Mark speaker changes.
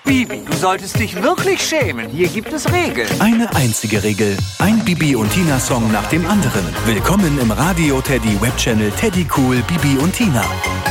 Speaker 1: Bibi, du solltest dich wirklich schämen. Hier gibt es Regeln.
Speaker 2: Eine einzige Regel. Ein Bibi und Tina-Song nach dem anderen. Willkommen im Radio Teddy Webchannel Teddy Cool Bibi und Tina.